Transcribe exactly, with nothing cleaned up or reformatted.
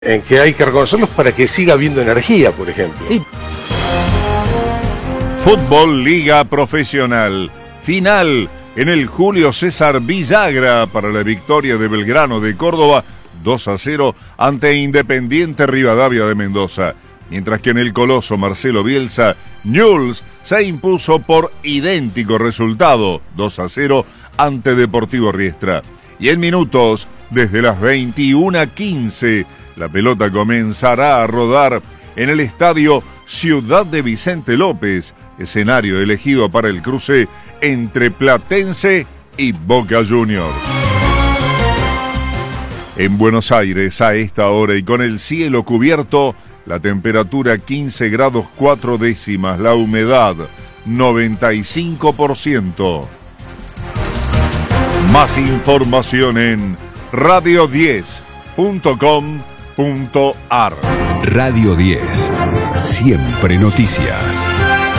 En que hay que reconocerlos para que siga habiendo energía, por ejemplo. Sí. Fútbol Liga Profesional. Final en el Julio César Villagra para la victoria de Belgrano de Córdoba dos a cero ante Independiente Rivadavia de Mendoza. Mientras que en el Coloso Marcelo Bielsa, Newell's se impuso por idéntico resultado, dos a cero ante Deportivo Riestra. Y en minutos, desde las veintiuna quince, la pelota comenzará a rodar en el estadio Ciudad de Vicente López, escenario elegido para el cruce entre Platense y Boca Juniors. En Buenos Aires, a esta hora y con el cielo cubierto, la temperatura quince grados cuatro décimas, la humedad noventa y cinco por ciento. Más información en radio diez punto com punto ar. Radio diez, siempre noticias.